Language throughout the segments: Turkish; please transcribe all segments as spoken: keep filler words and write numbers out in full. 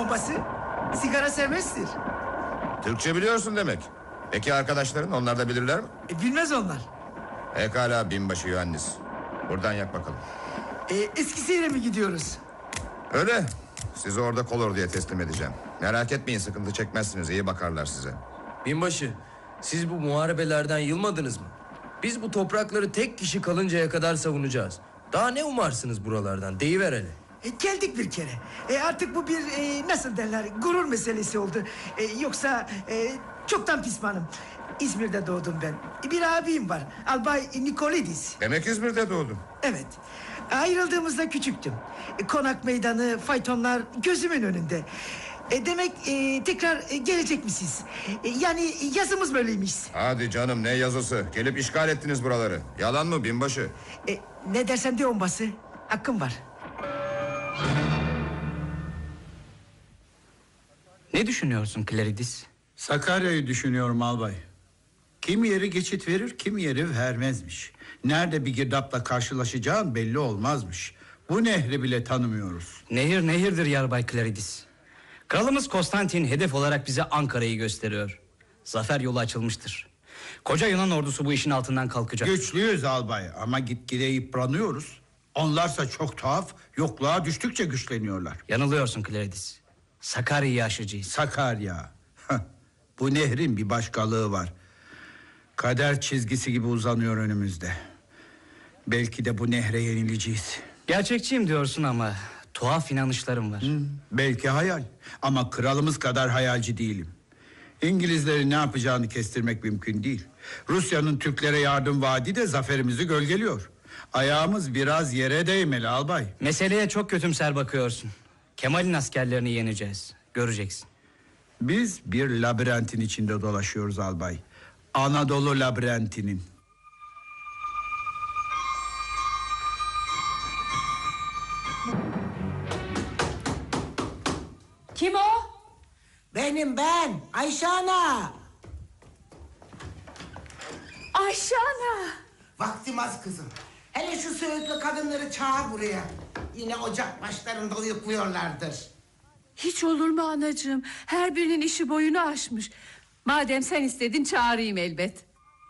Obası, sigara serbesttir. Türkçe biliyorsun demek. Peki arkadaşların, onlar da bilirler mi? E, bilmez onlar. Pekala binbaşı Yohannis. Buradan yak bakalım. E, Eskişehir'e mi gidiyoruz? Öyle. Sizi orada kolor diye teslim edeceğim. Merak etmeyin, sıkıntı çekmezsiniz, iyi bakarlar size. Binbaşı, siz bu muharebelerden yılmadınız mı? Biz bu toprakları tek kişi kalıncaya kadar savunacağız. Daha ne umarsınız buralardan, deyiver hele. E, geldik bir kere. E, artık bu bir e, nasıl derler gurur meselesi oldu. E, yoksa e, çoktan pişmanım. İzmir'de doğdum ben. E, bir abim var, Albay Nikolidis. Demek İzmir'de doğdun. Evet. Ayrıldığımızda küçüktüm. E, konak meydanı, faytonlar gözümün önünde. E, demek e, tekrar e, gelecek misiniz? E, yani yazımız böyleymiş. Hadi canım, ne yazısı? Gelip işgal ettiniz buraları. Yalan mı binbaşı? E, ne dersen de onbası. Hakkım var. Ne düşünüyorsun Claridis? Sakarya'yı düşünüyorum albay. Kim yeri geçit verir, kim yeri vermezmiş. Nerede bir girdapla karşılaşacağın belli olmazmış. Bu nehri bile tanımıyoruz. Nehir nehirdir Yarbay Claridis. Kralımız Konstantin hedef olarak bize Ankara'yı gösteriyor. Zafer yolu açılmıştır. Koca Yunan ordusu bu işin altından kalkacak. Güçlüyüz albay ama gitgide yıpranıyoruz. Onlarsa çok tuhaf, yokluğa düştükçe güçleniyorlar. Yanılıyorsun Claridis. Sakarya'yı aşacağız. Sakarya. Bu nehrin bir başkalığı var. Kader çizgisi gibi uzanıyor önümüzde. Belki de bu nehre yenileceğiz. Gerçekçiyim diyorsun ama tuhaf inanışlarım var. Hmm, belki hayal ama kralımız kadar hayalci değilim. İngilizlerin ne yapacağını kestirmek mümkün değil. Rusya'nın Türklere yardım vaadi de zaferimizi gölgeliyor. Ayağımız biraz yere değmeli albay. Meseleye çok kötümser bakıyorsun. Kemal'in askerlerini yeneceğiz. Göreceksin. Biz bir labirentin içinde dolaşıyoruz albay. Anadolu labirentinin. Kim o? Benim ben, Ayşe Ana. Ayşe Ana. Vaktim az kızım. Hele şu söğütlü kadınları çağır buraya. Yine ocak başlarında uyukluyorlardır. Hiç olur mu anacığım? Her birinin işi boyunu aşmış. Madem sen istedin çağırayım elbet.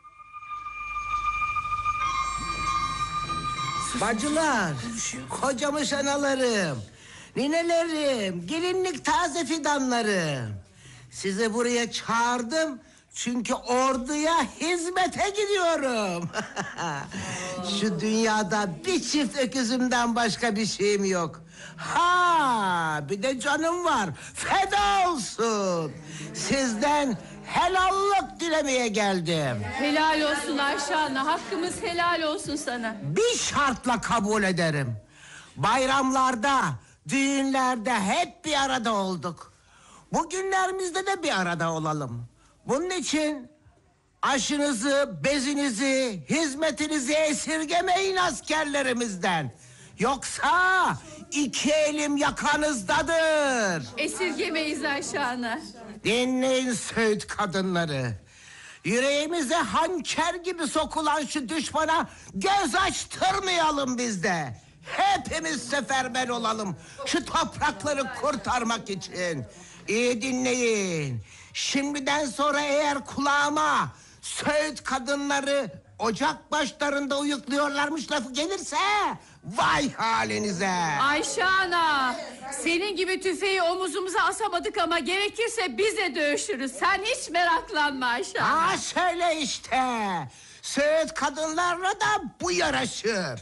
Bacılar, kocamış analarım, ninelerim, gelinlik taze fidanlarım. Sizi buraya çağırdım çünkü orduya hizmete gidiyorum. Şu dünyada bir çift öküzümden başka bir şeyim yok. Ha, bir de canım var, feda olsun. Sizden helallik dilemeye geldim. Helal olsun Ayşe Ana, hakkımız helal olsun sana. Bir şartla kabul ederim. Bayramlarda, düğünlerde hep bir arada olduk. Bugünlerimizde de bir arada olalım. Bunun için aşınızı, bezinizi, hizmetinizi esirgemeyin askerlerimizden. Yoksa iki elim yakanızdadır. Esirgemeyiz Ayşe Ana. Dinleyin Söğüt kadınları. Yüreğimize hançer gibi sokulan şu düşmana göz açtırmayalım biz de. Hepimiz seferber olalım şu toprakları kurtarmak için. İyi dinleyin. Şimdiden sonra eğer kulağıma Söğüt kadınları ocak başlarında uyukluyorlarmış lafı gelirse vay halinize. Ayşe Ana, senin gibi tüfeği omuzumuza asamadık ama gerekirse bize dövüşürüz. Sen hiç meraklanma Ayşe Ana. Ha şöyle işte. Söğüt kadınlarla da bu yaraşır.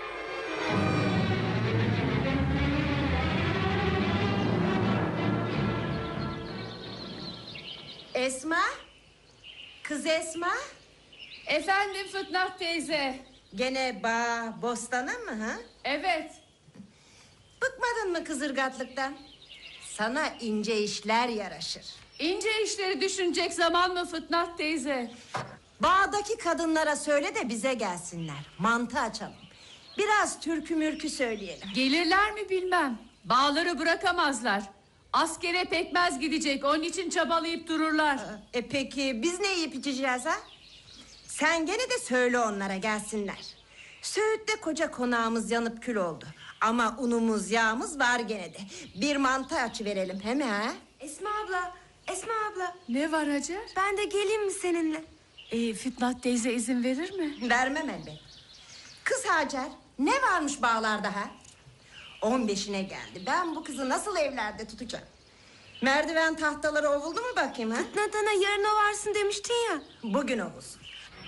Esma? Kız Esma? Efendim Fıtnat teyze. Gene bağ, bostana mı ha? Evet. Bıkmadın mı kızırgatlıktan? Sana ince işler yaraşır. İnce işleri düşünecek zaman mı Fıtnat teyze? Bağdaki kadınlara söyle de bize gelsinler. Mantı açalım. Biraz türkü mürkü söyleyelim. Gelirler mi bilmem. Bağları bırakamazlar. Askere pekmez gidecek, onun için çabalayıp dururlar. E peki biz ne yiyip içeceğiz ha? Sen gene de söyle onlara gelsinler. Söğüt'te koca konağımız yanıp kül oldu. Ama unumuz yağımız var gene de. Bir mantı açı verelim he mi ha? Esma abla, Esma abla. Ne var Hacer? Ben de geleyim mi seninle? E, Fitnat teyze izin verir mi? Vermem elbet. Kız Hacer, ne varmış bağlarda ha? On beşine geldi. Ben bu kızı nasıl evlerde tutacağım? Merdiven tahtaları ovuldu mu bakayım ha? Fitnat ana yarın ovarsın demiştin ya. Bugün ovulsun.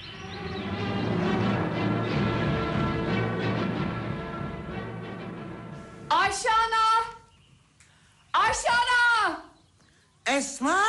Ayşe ana! Ayşe ana! Esma!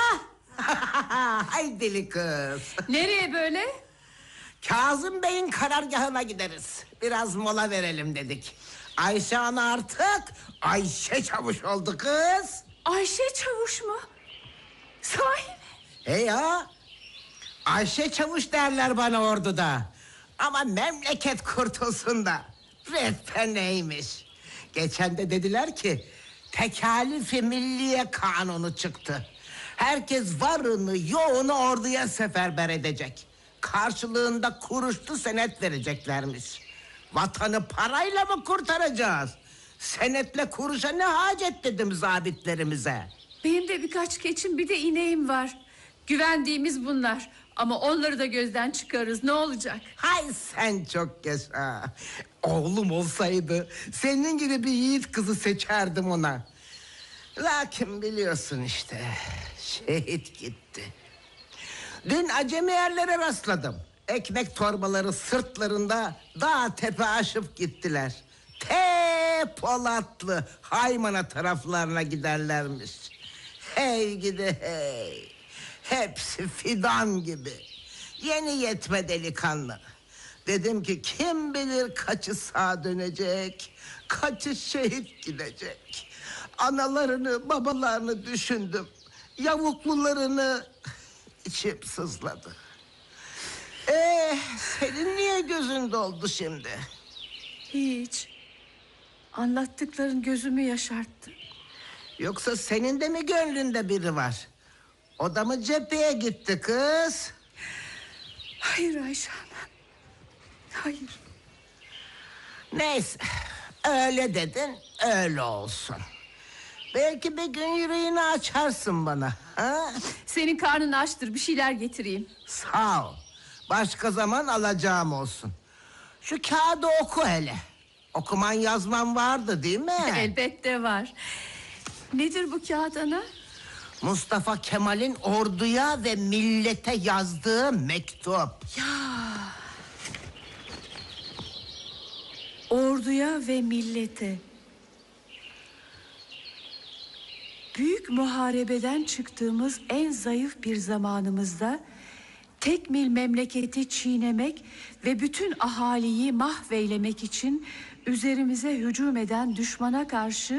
Hay deli kız. Nereye böyle? Kazım Bey'in karargahına gideriz. Biraz mola verelim dedik. Ayşe ana artık Ayşe Çavuş oldu kız. Ayşe Çavuş mu? Sahi mi? He ya. Ayşe Çavuş derler bana orduda. Ama memleket kurtulsun da. Rehber neymiş? Geçen de dediler ki tekalifi milliye kanunu çıktı. Herkes varını yoğunu orduya seferber edecek. Karşılığında kuruşlu senet vereceklermiş. Vatanı parayla mı kurtaracağız? Senetle kuruşa ne hacet dedim zabitlerimize. Benim de birkaç keçim bir de ineğim var. Güvendiğimiz bunlar. Ama onları da gözden çıkarırız. Ne olacak? Hay sen çok yaşa. Oğlum olsaydı senin gibi bir yiğit kızı seçerdim ona. Lakin biliyorsun işte şehit gitti. Dün acemi yerlere rastladım. Ekmek torbaları sırtlarında dağ tepe aşıp gittiler. Te Polatlı Haymana taraflarına giderlermiş. Hey gidi hey. Hepsi fidan gibi. Yeni yetme delikanlı. Dedim ki kim bilir kaçı sağ dönecek, kaçı şehit gidecek. Analarını, babalarını düşündüm. Yavuklularını içim sızladı. Ee, senin niye gözün doldu şimdi? Hiç. Anlattıkların gözümü yaşarttı. Yoksa senin de mi gönlünde biri var? O da mı cepheye gitti kız? Hayır Ayşe ana. Hayır. Neyse, öyle dedin, öyle olsun. Belki bir gün yüreğini açarsın bana. Ha? Senin karnın açtır, bir şeyler getireyim. Sağ ol. Başka zaman alacağım olsun. Şu kağıdı oku hele. Okuman yazman vardı değil mi? Elbette var. Nedir bu kağıt ana? Mustafa Kemal'in orduya ve millete yazdığı mektup. Orduya ve millete. Büyük muharebeden çıktığımız en zayıf bir zamanımızda tekmil memleketi çiğnemek ve bütün ahaliyi mahveylemek için üzerimize hücum eden düşmana karşı